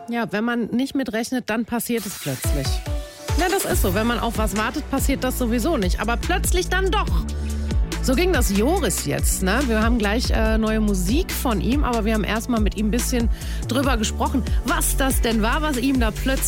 Ja, wenn man nicht mitrechnet, dann passiert es plötzlich. Ja, das ist so. Wenn man auf was wartet, passiert das sowieso nicht. Aber plötzlich dann doch. So ging das Joris jetzt, ne? Wir haben gleich neue Musik von ihm, aber wir haben erstmal mit ihm ein bisschen drüber gesprochen, was das denn war, was ihm da plötzlich